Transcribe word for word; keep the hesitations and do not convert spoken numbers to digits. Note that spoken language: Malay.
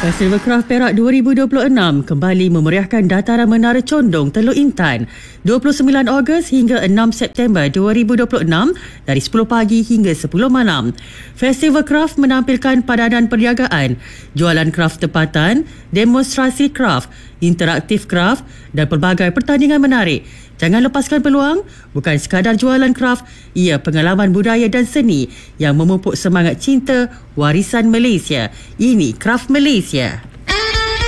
Festival Kraft Perak dua ribu dua puluh enam kembali memeriahkan dataran Menara Condong Teluk Intan dua puluh sembilan Ogos hingga enam September dua ribu dua puluh enam dari sepuluh pagi hingga sepuluh malam. Festival Kraft menampilkan padanan perniagaan, jualan kraft tempatan, demonstrasi kraft, interaktif kraft dan pelbagai pertandingan menarik. Jangan lepaskan peluang, bukan sekadar jualan kraft, ia pengalaman budaya dan seni yang memupuk semangat cinta warisan Malaysia. Ini Kraft Malaysia.